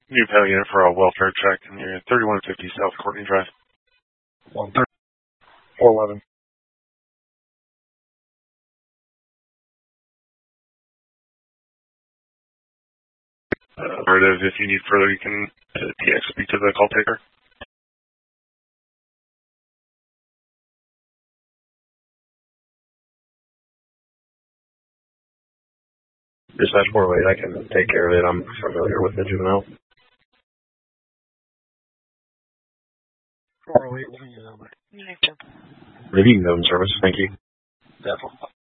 New PAL unit for a welfare check in the area, 3150 South Courtney Drive. 130, 411. If you need further, you can TX speak to the call taker. Dispatch 408, I can take care of it. I'm familiar with the juvenile. 408, what are your number? Reviewing them service, thank you. Definitely.